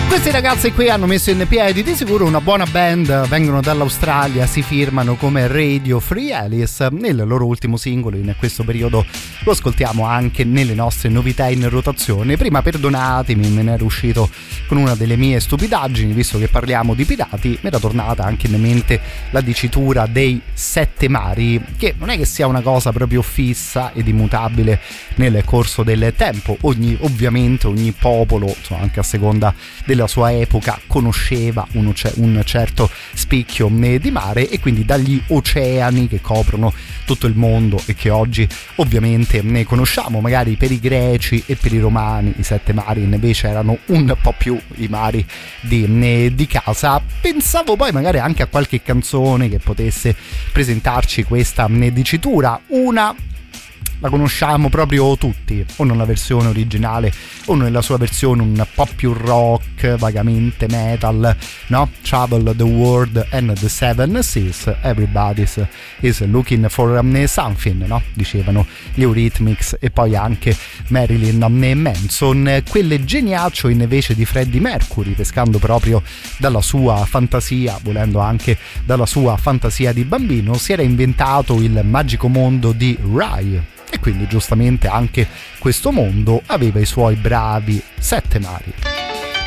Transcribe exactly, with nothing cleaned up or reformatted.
Questi ragazzi qui hanno messo in piedi di sicuro una buona band, vengono dall'Australia, si firmano come Radio Free Alice. Il loro ultimo singolo in questo periodo lo ascoltiamo anche nelle nostre novità in rotazione. Prima, perdonatemi, me ne ero uscito con una delle mie stupidaggini, visto che parliamo di pirati, mi era tornata anche in mente la dicitura dei sette mari, che non è che sia una cosa proprio fissa ed immutabile nel corso del tempo. Ogni, ovviamente ogni popolo, insomma, anche a seconda della sua epoca, conosceva un, un certo spicchio di mare, e quindi dagli oceani che coprono tutto il mondo e che oggi ovviamente ne conosciamo, magari per i greci e per i romani i sette mari invece erano un po' più i mari di, di casa. Pensavo poi magari anche a qualche canzone che potesse presentarci questa dicitura. Una la conosciamo proprio tutti, o nella versione originale o nella sua versione un po' più rock, vagamente metal, no? Travel the world and the seven seas, everybody is looking for something, no? Dicevano gli Eurythmics, e poi anche Marilyn Manson. Quelle geniaccio invece di Freddie Mercury, pescando proprio dalla sua fantasia, volendo anche dalla sua fantasia di bambino, si era inventato il magico mondo di Rai. E quindi giustamente anche questo mondo aveva i suoi bravi sette mari.